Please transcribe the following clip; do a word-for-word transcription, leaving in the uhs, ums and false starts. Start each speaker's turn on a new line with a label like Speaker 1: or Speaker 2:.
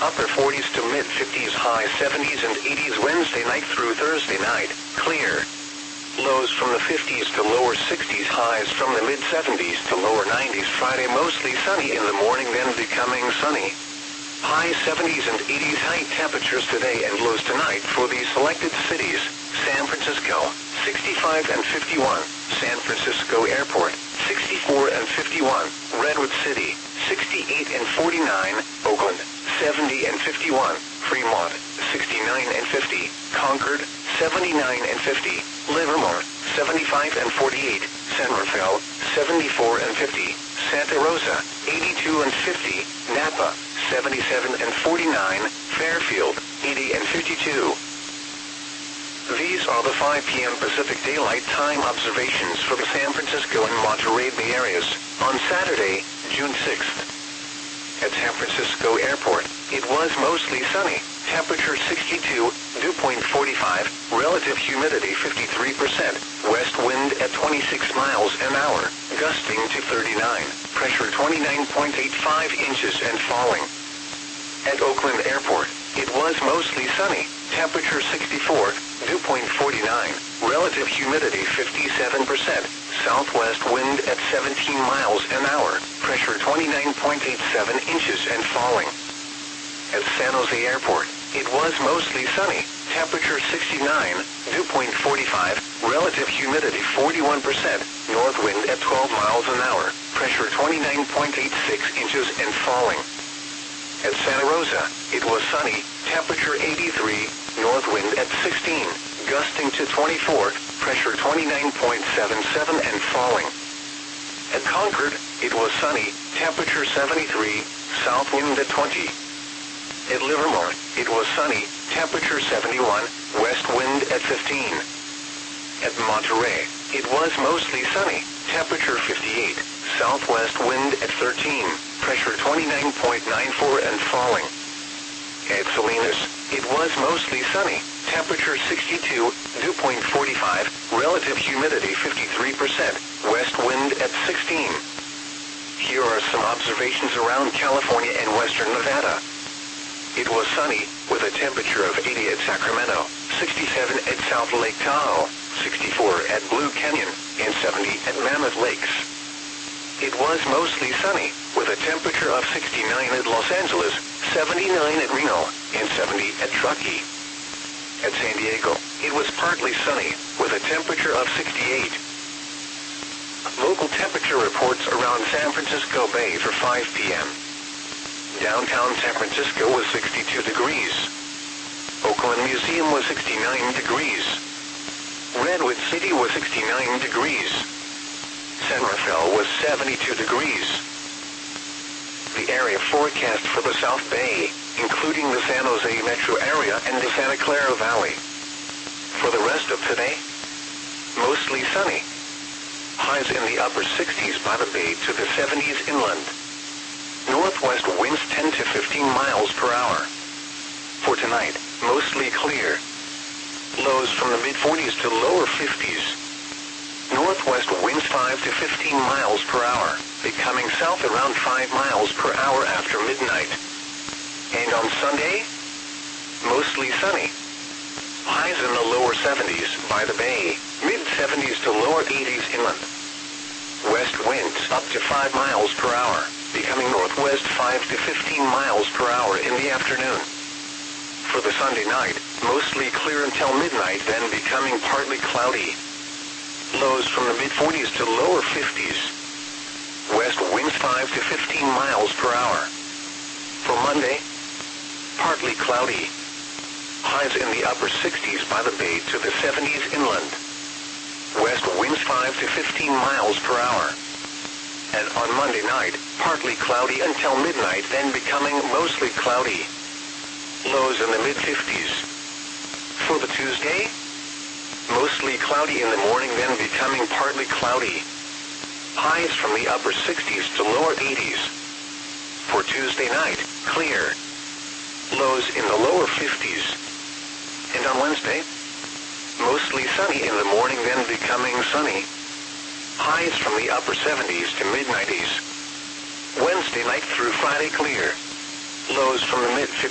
Speaker 1: upper forties to mid fifties, high seventies and eighties Wednesday night through Thursday night, clear. Lows from the fifties to lower sixties, highs from the mid seventies to lower nineties Friday, mostly sunny in the morning, then becoming sunny. High seventies and eighties high temperatures today and lows tonight for the selected cities: San Francisco, sixty-five and fifty-one, San Francisco Airport, sixty-four and fifty-one, Redwood City, sixty-eight and forty-nine, Oakland, seventy and fifty-one, Fremont, sixty-nine and fifty, Concord, seventy-nine and fifty, Livermore, seventy-five and forty-eight, San Rafael, seventy-four and fifty, Santa Rosa, eighty-two and fifty, Napa, seventy-seven and forty-nine, Fairfield, eighty and fifty-two. These are the five p m Pacific Daylight Time observations for the San Francisco and Monterey Bay areas on Saturday, June sixth. At San Francisco Airport, it was mostly sunny, temperature sixty-two, dew point forty-five, relative humidity fifty-three percent, west wind at twenty-six miles an hour, gusting to thirty-nine, pressure twenty-nine point eight five inches and falling. At Oakland Airport, it was mostly sunny, temperature sixty-four, dew point forty-nine, relative humidity fifty-seven percent, southwest wind at seventeen miles an hour, pressure twenty-nine point eight seven inches and falling. At San Jose Airport, it was mostly sunny, temperature sixty-nine, dew point forty-five, relative humidity forty-one percent, north wind at twelve miles an hour, pressure twenty-nine point eight six inches and falling. At Santa Rosa, it was sunny, temperature eighty-three, north wind at sixteen, gusting to twenty-four, pressure twenty-nine point seven seven and falling. At Concord, it was sunny, temperature seventy-three, south wind at twenty. At Livermore, it was sunny, temperature seventy-one, west wind at fifteen. At Monterey, it was mostly sunny, temperature fifty-eight, southwest wind at thirteen, pressure twenty-nine point nine four and falling. At Salinas, it was mostly sunny, temperature sixty-two, dew point forty-five, relative humidity fifty-three percent, west wind at sixteen. Here are some observations around California and western Nevada. It was sunny, with a temperature of eighty at Sacramento, sixty-seven at South Lake Tahoe, sixty-four at Blue Canyon, and seventy at Mammoth Lakes. It was mostly sunny, with a temperature of sixty-nine at Los Angeles, seventy-nine at Reno, and seventy at Truckee. At San Diego, it was partly sunny, with a temperature of sixty-eight. Local temperature reports around San Francisco Bay for five p m Downtown San Francisco was sixty-two degrees. Oakland Museum was sixty-nine degrees. Redwood City was sixty-nine degrees. San Rafael was seventy-two degrees. The area forecast for the South Bay, including the San Jose metro area and the Santa Clara Valley. For the rest of today, mostly sunny. Highs in the upper sixties by the bay to the seventies inland. Northwest winds ten to fifteen miles per hour. For tonight, mostly clear. Lows from the mid forties to lower fifties. Northwest winds five to fifteen miles per hour, becoming south around five miles per hour after midnight. And on Sunday, mostly sunny. Highs in the lower seventies by the bay, mid seventies to lower eighties inland. West winds up to five miles per hour, becoming northwest five to fifteen miles per hour in the afternoon. For the Sunday night, mostly clear until midnight, then becoming partly cloudy. Lows from the mid forties to lower fifties. West winds five to fifteen miles per hour. For Monday, partly cloudy. Highs in the upper sixties by the bay to the seventies inland. West winds five to fifteen miles per hour. And on Monday night, partly cloudy until midnight, then becoming mostly cloudy. Lows in the mid fifties. For the Tuesday, mostly cloudy in the morning, then becoming partly cloudy. Highs from the upper sixties to lower eighties. For Tuesday night, clear. Lows in the lower fifties. And on Wednesday, mostly sunny in the morning, then becoming sunny. Highs from the upper seventies to mid nineties. Wednesday night through Friday clear. Lows from the mid fifties.